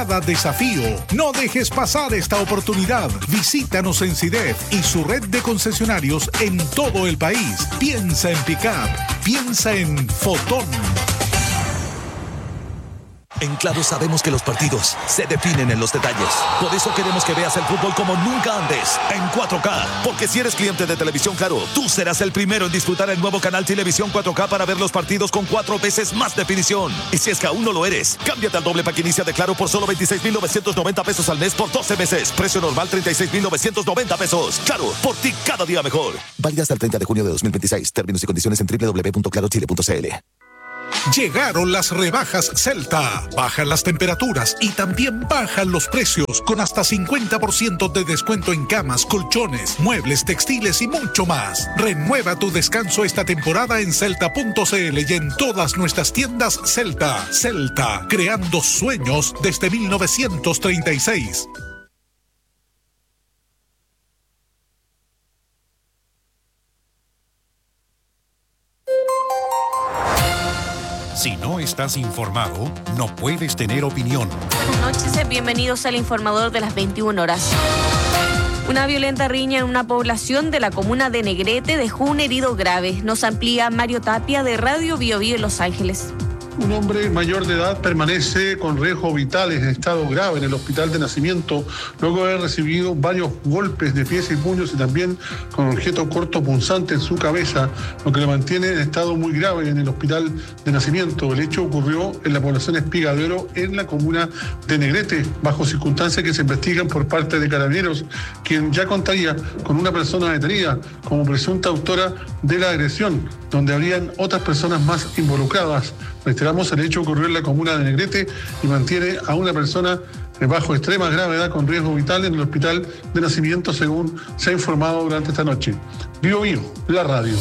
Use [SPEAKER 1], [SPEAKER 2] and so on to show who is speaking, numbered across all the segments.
[SPEAKER 1] Cada desafío. No dejes pasar esta oportunidad. Visítanos en CIDEF y su red de concesionarios en todo el país. Piensa en Pickup. Piensa en Fotón.
[SPEAKER 2] En Claro sabemos que los partidos se definen en los detalles. Por eso queremos que veas el fútbol como nunca antes, en 4K. Porque si eres cliente de Televisión Claro, tú serás el primero en disfrutar el nuevo canal Televisión 4K para ver los partidos con 4 veces más definición. Y si es que aún no lo eres, cámbiate al doble pack inicia de Claro por solo 26,990 pesos al mes por 12 meses. Precio normal 36,990 pesos. Claro, por ti cada día mejor.
[SPEAKER 3] Válida hasta el 30 de junio de 2026. Términos y condiciones en www.clarochile.cl.
[SPEAKER 1] Llegaron las rebajas Celta. Bajan las temperaturas y también bajan los precios con hasta 50% de descuento en camas, colchones, muebles, textiles y mucho más. Renueva tu descanso esta temporada en celta.cl y en todas nuestras tiendas Celta. Celta, creando sueños desde 1936.
[SPEAKER 4] Si no estás informado, no puedes tener opinión.
[SPEAKER 5] Buenas noches, bienvenidos al informador de las 21 horas. Una violenta riña en una población de la comuna de Negrete dejó un herido grave. Nos amplía Mario Tapia de Radio Bio Bio en Los Ángeles.
[SPEAKER 6] Un hombre mayor de edad permanece con riesgos vitales en estado grave en el hospital de nacimiento, luego de haber recibido varios golpes de pies y puños y también con objeto corto punzante en su cabeza, lo que le mantiene en estado muy grave en el hospital de nacimiento. El hecho ocurrió en la población Espigadero, en la comuna de Negrete, bajo circunstancias que se investigan por parte de Carabineros, quien ya contaría con una persona detenida como presunta autora de la agresión, donde habrían otras personas más involucradas. Reiteramos, el hecho ocurrió en la comuna de Negrete y mantiene a una persona bajo extrema gravedad con riesgo vital en el hospital de nacimiento, según se ha informado durante esta noche. Bio Bio, la radio.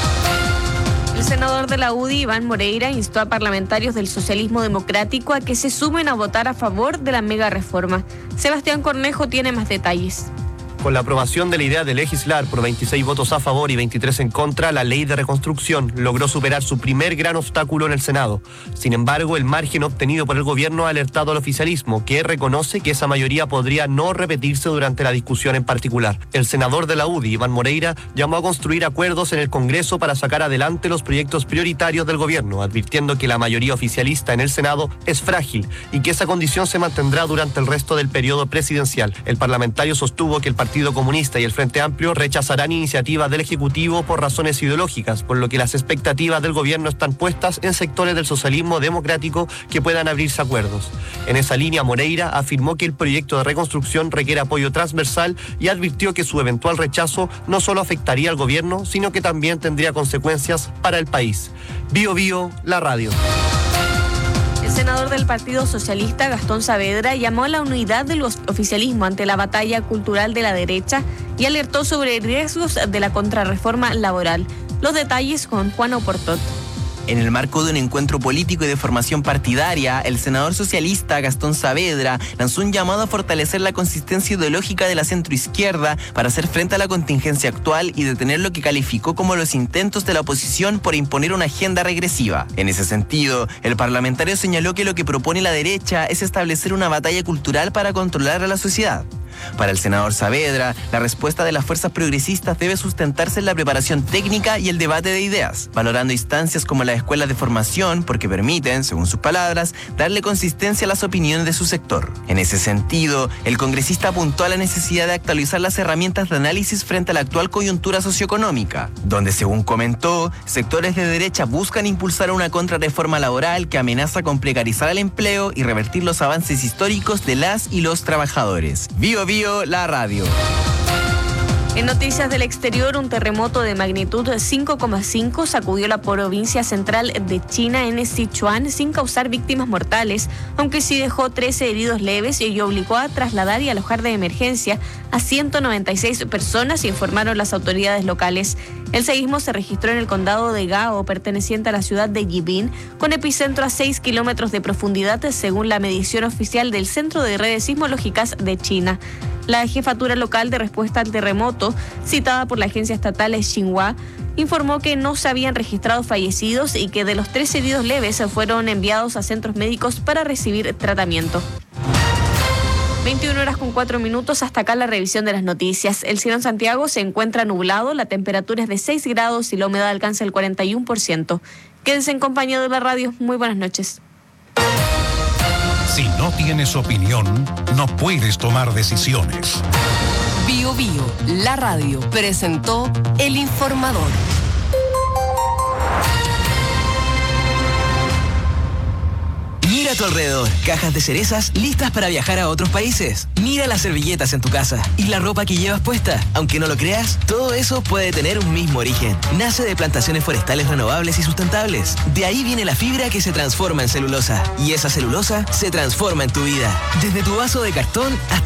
[SPEAKER 5] El senador de la UDI, Iván Moreira, instó a parlamentarios del socialismo democrático a que se sumen a votar a favor de la mega reforma. Sebastián Cornejo tiene más detalles.
[SPEAKER 7] Con la aprobación de la idea de legislar por 26 votos a favor y 23 en contra, la ley de reconstrucción logró superar su primer gran obstáculo en el Senado. Sin embargo, el margen obtenido por el gobierno ha alertado al oficialismo, que reconoce que esa mayoría podría no repetirse durante la discusión en particular. El senador de la UDI, Iván Moreira, llamó a construir acuerdos en el Congreso para sacar adelante los proyectos prioritarios del gobierno, advirtiendo que la mayoría oficialista en el Senado es frágil y que esa condición se mantendrá durante el resto del periodo presidencial. El parlamentario sostuvo que el Partido Comunista y el Frente Amplio rechazarán iniciativas del Ejecutivo por razones ideológicas, por lo que las expectativas del gobierno están puestas en sectores del socialismo democrático que puedan abrirse acuerdos. En esa línea, Moreira afirmó que el proyecto de reconstrucción requiere apoyo transversal y advirtió que su eventual rechazo no solo afectaría al gobierno, sino que también tendría consecuencias para el país. Bio Bio, la radio.
[SPEAKER 5] El senador del Partido Socialista, Gastón Saavedra, llamó a la unidad del oficialismo ante la batalla cultural de la derecha y alertó sobre riesgos de la contrarreforma laboral. Los detalles con Juan Oportot.
[SPEAKER 8] En el marco de un encuentro político y de formación partidaria, el senador socialista Gastón Saavedra lanzó un llamado a fortalecer la consistencia ideológica de la centroizquierda para hacer frente a la contingencia actual y detener lo que calificó como los intentos de la oposición por imponer una agenda regresiva. En ese sentido, el parlamentario señaló que lo que propone la derecha es establecer una batalla cultural para controlar a la sociedad. Para el senador Saavedra, la respuesta de las fuerzas progresistas debe sustentarse en la preparación técnica y el debate de ideas, valorando instancias como las escuelas de formación porque permiten, según sus palabras, darle consistencia a las opiniones de su sector. En ese sentido, el congresista apuntó a la necesidad de actualizar las herramientas de análisis frente a la actual coyuntura socioeconómica, donde, según comentó, sectores de derecha buscan impulsar una contrarreforma laboral que amenaza con precarizar el empleo y revertir los avances históricos de las y los trabajadores. Bio Bio, la radio.
[SPEAKER 5] En noticias del exterior, un terremoto de magnitud 5,5 sacudió la provincia central de China en Sichuan sin causar víctimas mortales, aunque sí dejó 13 heridos leves y obligó a trasladar y alojar de emergencia a 196 personas, informaron las autoridades locales. El seísmo se registró en el condado de Gao, perteneciente a la ciudad de Yibin, con epicentro a 6 kilómetros de profundidad, según la medición oficial del Centro de Redes Sismológicas de China. La jefatura local de respuesta al terremoto, citada por la agencia estatal Xinhua, informó que no se habían registrado fallecidos y que de los 13 heridos leves fueron enviados a centros médicos para recibir tratamiento. 21:04. Hasta acá la revisión de las noticias. El cielo en Santiago se encuentra nublado, la temperatura es de 6 grados y la humedad alcanza el 41%. Quédense en compañía de la radio. Muy buenas noches.
[SPEAKER 4] Si no tienes opinión, no puedes tomar decisiones.
[SPEAKER 9] Bio Bio, la radio, presentó El Informador.
[SPEAKER 10] Mira a tu alrededor, cajas de cerezas listas para viajar a otros países. Mira las servilletas en tu casa y la ropa que llevas puesta. Aunque no lo creas, todo eso puede tener un mismo origen. Nace de plantaciones forestales renovables y sustentables. De ahí viene la fibra que se transforma en celulosa. Y esa celulosa se transforma en tu vida. Desde tu vaso de cartón hasta